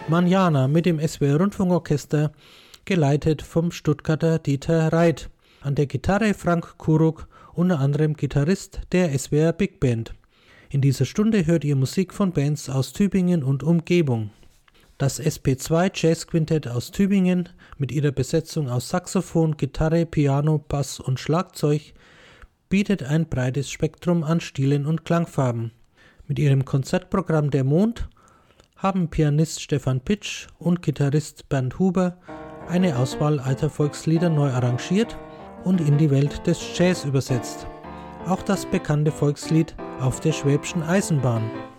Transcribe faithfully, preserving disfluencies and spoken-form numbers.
Manjana mit dem S W R Rundfunkorchester, geleitet vom Stuttgarter Dieter Reit. An der Gitarre Frank Kuruk, unter anderem Gitarrist der S W R Big Band. In dieser Stunde hört ihr Musik von Bands aus Tübingen und Umgebung. Das S P zwei Jazz Quintett aus Tübingen mit ihrer Besetzung aus Saxophon, Gitarre, Piano, Bass und Schlagzeug bietet ein breites Spektrum an Stilen und Klangfarben. Mit ihrem Konzertprogramm Der Mond haben Pianist Stefan Pitsch und Gitarrist Bernd Huber eine Auswahl alter Volkslieder neu arrangiert und in die Welt des Jazz übersetzt. Auch das bekannte Volkslied Auf der Schwäbischen Eisenbahn.